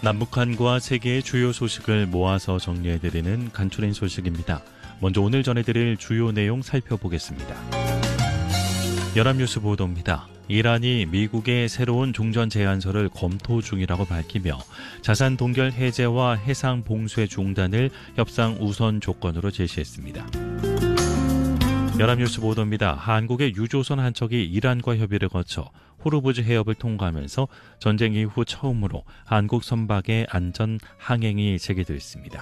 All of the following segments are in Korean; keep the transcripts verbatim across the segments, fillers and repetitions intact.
남북한과 세계의 주요 소식을 모아서 정리해드리는 간추린 소식입니다. 먼저 오늘 전해드릴 주요 내용 살펴보겠습니다. 연합뉴스 보도입니다. 이란이 미국의 새로운 종전 제안서를 검토 중이라고 밝히며 자산 동결 해제와 해상 봉쇄 중단을 협상 우선 조건으로 제시했습니다. 연합뉴스 보도입니다. 한국의 유조선 한 척이 이란과 협의를 거쳐 호르무즈 해협을 통과하면서 전쟁 이후 처음으로 한국 선박의 안전 항행이 재개됐습니다.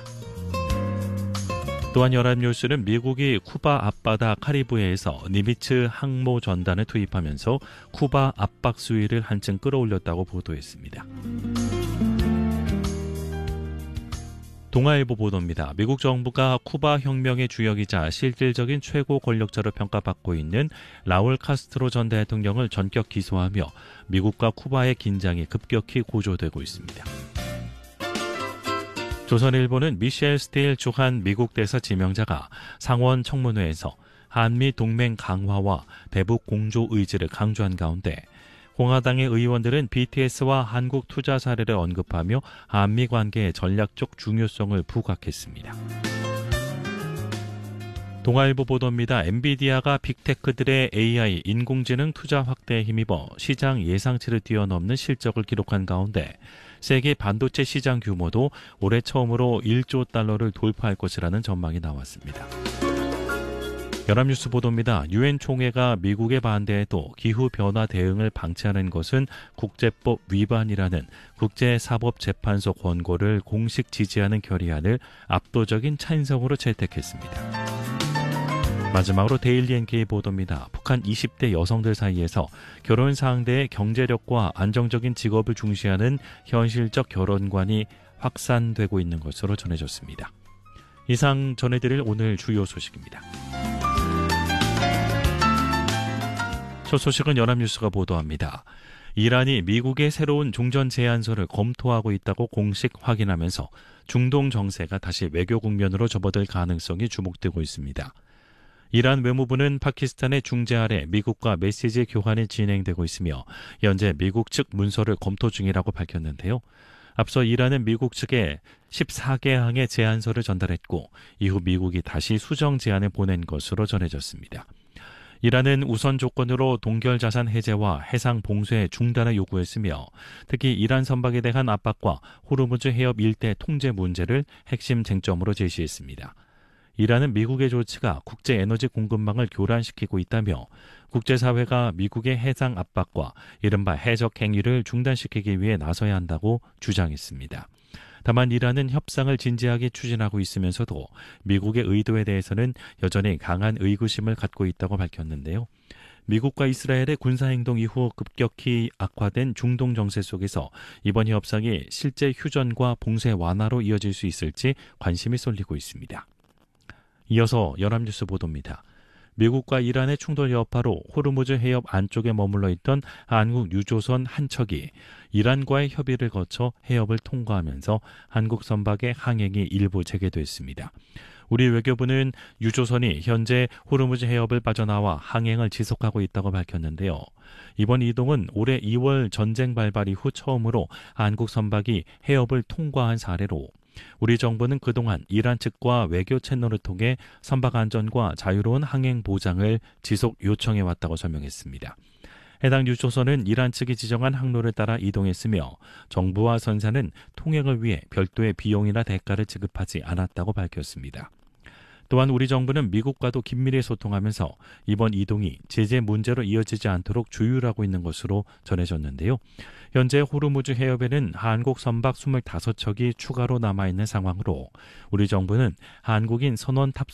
또한 연합뉴스는 미국이 쿠바 앞바다 카리브해에서 니미츠 항모 전단을 투입하면서 쿠바 압박 수위를 한층 끌어올렸다고 보도했습니다. 동아일보 보도입니다. 미국 정부가 쿠바 혁명의 주역이자 실질적인 최고 권력자로 평가받고 있는 라울 카스트로 전 대통령을 전격 기소하며 미국과 쿠바의 긴장이 급격히 고조되고 있습니다. 조선일보는 미셸 스틸 주한 미국 대사 지명자가 상원 청문회에서 한미 동맹 강화와 대북 공조 의지를 강조한 가운데 공화당의 의원들은 비티에스와 한국 투자 사례를 언급하며 한미 관계의 전략적 중요성을 부각했습니다. 동아일보 보도입니다. 엔비디아가 빅테크들의 에이아이 인공지능 투자 확대에 힘입어 시장 예상치를 뛰어넘는 실적을 기록한 가운데 세계 반도체 시장 규모도 올해 처음으로 일조 달러를 돌파할 것이라는 전망이 나왔습니다. 연합뉴스 보도입니다. 유엔 총회가 미국의 반대에도 기후변화 대응을 방치하는 것은 국제법 위반이라는 국제사법재판소 권고를 공식 지지하는 결의안을 압도적인 찬성으로 채택했습니다. 마지막으로 데일리 엔케이 보도입니다. 북한 이십 대 여성들 사이에서 결혼 상대의 경제력과 안정적인 직업을 중시하는 현실적 결혼관이 확산되고 있는 것으로 전해졌습니다. 이상 전해드릴 오늘 주요 소식입니다. 첫 소식은 연합뉴스가 보도합니다. 이란이 미국의 새로운 종전 제안서를 검토하고 있다고 공식 확인하면서 중동 정세가 다시 외교 국면으로 접어들 가능성이 주목되고 있습니다. 이란 외무부는 파키스탄의 중재 아래 미국과 메시지 교환이 진행되고 있으며 현재 미국 측 문서를 검토 중이라고 밝혔는데요. 앞서 이란은 미국 측에 십사 개 항의 제안서를 전달했고 이후 미국이 다시 수정 제안을 보낸 것으로 전해졌습니다. 이란은 우선 조건으로 동결 자산 해제와 해상 봉쇄 중단을 요구했으며 특히 이란 선박에 대한 압박과 호르무즈 해협 일대 통제 문제를 핵심 쟁점으로 제시했습니다. 이란은 미국의 조치가 국제 에너지 공급망을 교란시키고 있다며 국제사회가 미국의 해상 압박과 이른바 해적 행위를 중단시키기 위해 나서야 한다고 주장했습니다. 다만 이란은 협상을 진지하게 추진하고 있으면서도 미국의 의도에 대해서는 여전히 강한 의구심을 갖고 있다고 밝혔는데요. 미국과 이스라엘의 군사행동 이후 급격히 악화된 중동 정세 속에서 이번 협상이 실제 휴전과 봉쇄 완화로 이어질 수 있을지 관심이 쏠리고 있습니다. 이어서 연합뉴스 보도입니다. 미국과 이란의 충돌 여파로 호르무즈 해협 안쪽에 머물러 있던 한국 유조선 한 척이 이란과의 협의를 거쳐 해협을 통과하면서 한국 선박의 항행이 일부 재개됐습니다. 우리 외교부는 유조선이 현재 호르무즈 해협을 빠져나와 항행을 지속하고 있다고 밝혔는데요. 이번 이동은 올해 이월 전쟁 발발 이후 처음으로 한국 선박이 해협을 통과한 사례로 우리 정부는 그동안 이란 측과 외교 채널을 통해 선박 안전과 자유로운 항행 보장을 지속 요청해왔다고 설명했습니다. 해당 유조선은 이란 측이 지정한 항로를 따라 이동했으며 정부와 선사는 통행을 위해 별도의 비용이나 대가를 지급하지 않았다고 밝혔습니다. 또한 우리 정부는 미국과도 긴밀히 소통하면서 이번 이동이 제재 문제로 이어지지 않도록 조율하고 있는 것으로 전해졌는데요. 현재 호르무즈 해협에는 한국 선박 이십오 척이 추가로 남아있는 상황으로 우리 정부는 한국인 선원 탑승